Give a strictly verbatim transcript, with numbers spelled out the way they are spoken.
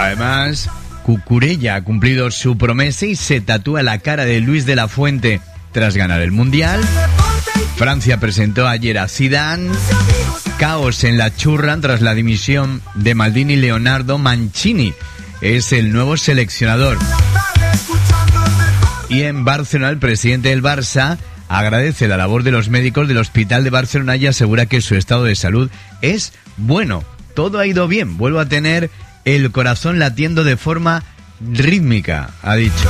Además, Cucurella ha cumplido su promesa y se tatúa la cara de Luis de la Fuente tras ganar el Mundial. Francia presentó ayer a Zidane. Caos en la churra tras la dimisión de Maldini. Leonardo Mancini es el nuevo seleccionador. Y en Barcelona, el presidente del Barça agradece la labor de los médicos del Hospital de Barcelona y asegura que su estado de salud es bueno. Todo ha ido bien. Vuelvo a tener el corazón latiendo de forma rítmica, ha dicho.